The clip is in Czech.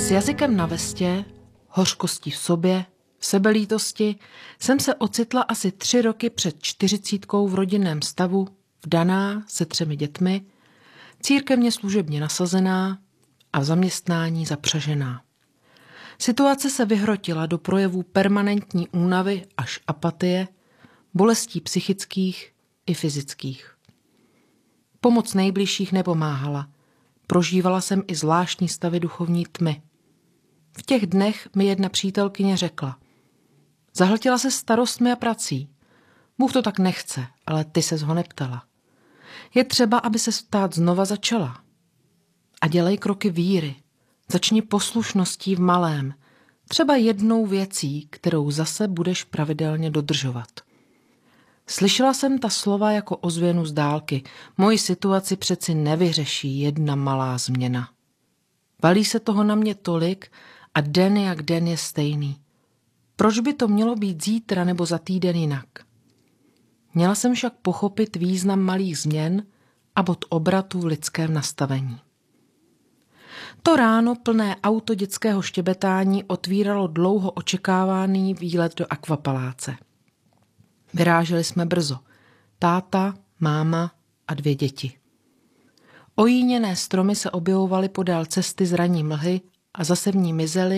S jazykem na vestě, hořkostí v sobě, sebelítosti jsem se ocitla asi 3 roky před 40 v rodinném stavu, vdaná se 3 dětmi, církevně služebně nasazená a v zaměstnání zapřažená. Situace se vyhrotila do projevů permanentní únavy až apatie, bolestí psychických i fyzických. Pomoc nejbližších nepomáhala. Prožívala jsem i zvláštní stavy duchovní tmy. V těch dnech mi jedna přítelkyně řekla: zahltila se starostmi a prací. Bůh to tak nechce, ale ty ses ho neptala. Je třeba, aby se stát znova začala. A dělej kroky víry. Začni poslušností v malém. Třeba jednou věcí, kterou zase budeš pravidelně dodržovat. Slyšela jsem ta slova jako ozvěnu z dálky. Moji situaci přeci nevyřeší jedna malá změna. Valí se toho na mě tolik a den jak den je stejný. Proč by to mělo být zítra nebo za týden jinak? Měla jsem však pochopit význam malých změn a bod obratu v lidském nastavení. To ráno plné auto dětského štěbetání otvíralo dlouho očekávaný výlet do akvapaláce. Vyráželi jsme brzo. Táta, máma a 2 děti. Ojíněné stromy se objevovaly podél cesty z ranní mlhy a zase v ní mizely